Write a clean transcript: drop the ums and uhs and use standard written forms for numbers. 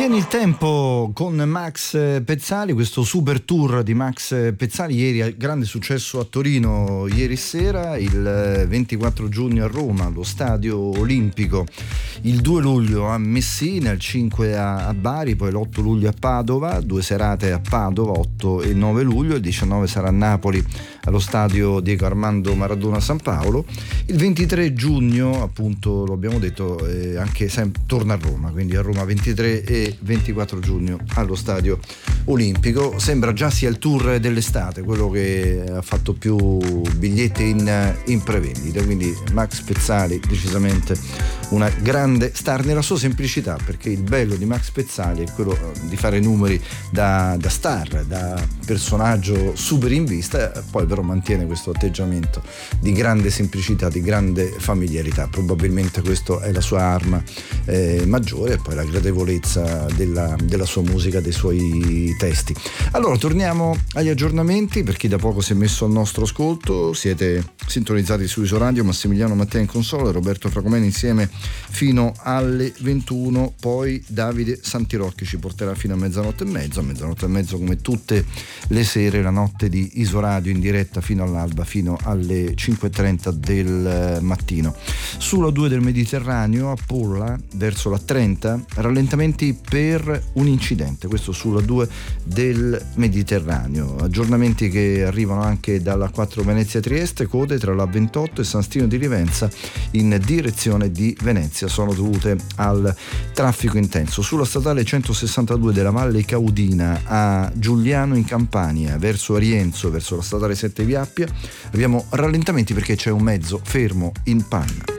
Tieni il tempo con Max Pezzali, questo super tour di Max Pezzali, ieri grande successo a Torino, ieri sera, il 24 giugno a Roma allo Stadio Olimpico, il 2 luglio a Messina, il 5 a Bari, poi l'8 luglio a Padova, 2 serate a Padova, 8 e 9 luglio, il 19 sarà a Napoli allo Stadio Diego Armando Maradona San Paolo, il 23 giugno appunto lo abbiamo detto anche torna a Roma, quindi a Roma 23 e 24 giugno allo Stadio Olimpico. Sembra già sia il tour dell'estate, quello che ha fatto più biglietti in prevendita, quindi Max Pezzali decisamente una grande star nella sua semplicità, perché il bello di Max Pezzali è quello di fare numeri da star, da personaggio super in vista, poi però mantiene questo atteggiamento di grande semplicità, di grande familiarità. Probabilmente questa è la sua arma maggiore, e poi la gradevolezza della sua musica, dei suoi testi. Allora torniamo agli aggiornamenti per chi da poco si è messo al nostro ascolto. Siete sintonizzati su Isoradio, Massimiliano Mattea in console, Roberto Fragomeni insieme fino alle 21, poi Davide Santirocchi ci porterà fino a mezzanotte e mezzo come tutte le sere, la notte di Isoradio in diretta fino all'alba, fino alle 5:30 del mattino. Sulla 2 del Mediterraneo a Polla verso la 30 rallentamenti per un incidente, questo sulla 2 del Mediterraneo. Aggiornamenti che arrivano anche dalla 4 Venezia Trieste, code tra la 28 e San Stino di Livenza in direzione di Venezia, sono dovute al traffico intenso. Sulla statale 162 della Valle Caudina a Giuliano in Campania verso Arienzo, verso la statale 7 Via Appia, abbiamo rallentamenti perché c'è un mezzo fermo in panna.